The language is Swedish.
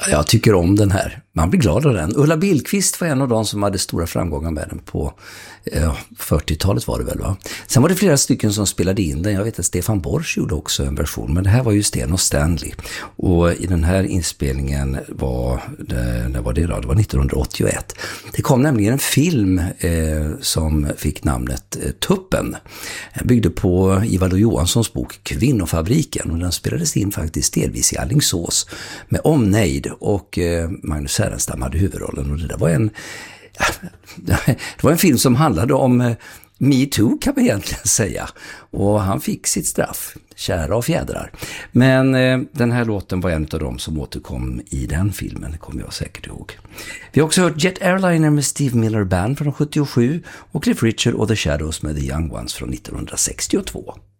Jag tycker om den här. Man blir glad av den. Ulla Billqvist var en av de som hade stora framgångar med den på 40-talet var det väl, va? Sen var det flera stycken som spelade in den. Jag vet att Stefan Borsch gjorde också en version, men det här var ju Sten och Stanley. Och i den här inspelningen var det var 1981. Det kom nämligen en film som fick namnet Tuppen. Den byggde på Ivar Johanssons bok Kvinnofabriken, och den spelades in faktiskt delvis i Alingsås med omnejd, och Magnus Härenstam hade huvudrollen, och det var en film som handlade om Me Too, kan man egentligen säga, och han fick sitt straff, kära och fjädrar. Men den här låten var en av dem som återkom i den filmen, det kommer jag säkert ihåg. Vi har också hört Jet Airliner med Steve Miller Band från 1977 och Cliff Richard och The Shadows med The Young Ones från 1962.